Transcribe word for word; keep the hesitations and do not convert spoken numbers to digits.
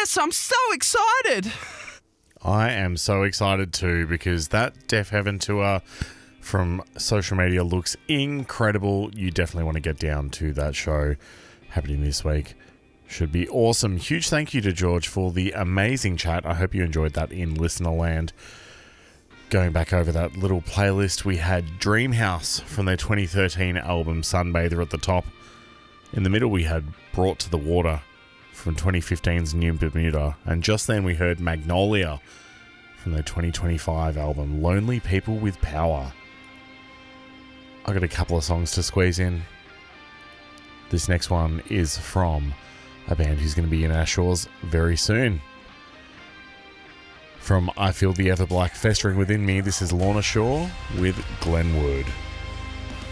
Yes, I'm so excited. I am so excited too, because that Deaf Heaven tour from social media looks incredible. You definitely want to get down to that show happening this week. Should be awesome. Huge thank you to George for the amazing chat. I hope you enjoyed that in listener land. Going back over that little playlist, we had Dreamhouse from their twenty thirteen album Sunbather at the top. In the middle we had Brought to the Water from twenty fifteen's New Bermuda. And just then we heard Magnolia from their twenty twenty-five album Lonely People with Power. I got a couple of songs to squeeze in. This next one is from a band who's going to be in our shores very soon. From I Feel the Everblack Festering Within Me, this is Lorna Shore with Glenwood.